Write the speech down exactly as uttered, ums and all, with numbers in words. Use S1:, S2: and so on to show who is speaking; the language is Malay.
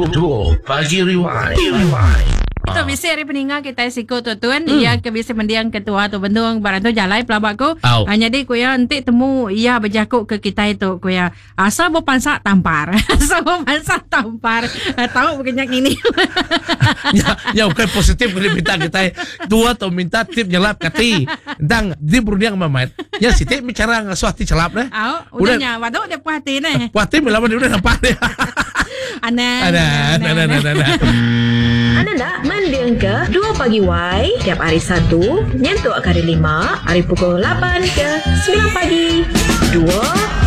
S1: Dua Pagi Rewind. Rewind.
S2: Tu biasa hari peninggal kita sikut tu tuan hmm. ia ke biasa mendiang ketua tu bendung barang tu jalai pelabak ko hanya dia ko ya nanti temu ia berjakuk ke kita itu ko ya asal bo pansa tampar asal bo pansa tampar tahu begini ini
S3: ya ya bukan positif boleh minta kita tua atau minta tip nyelap kati dang di berdiang mamat ya si tip bicara ngasuati celap deh
S2: au udahnya waduh dia puati nih
S3: puati melawan dia udah nampak deh
S2: ana
S3: ana ana ana ana
S4: Anda nak mendiang ke dua Pagi Y tiap hari Sabtu, nyentuk hari lima, hari pukul lapan ke sembilan pagi. Dua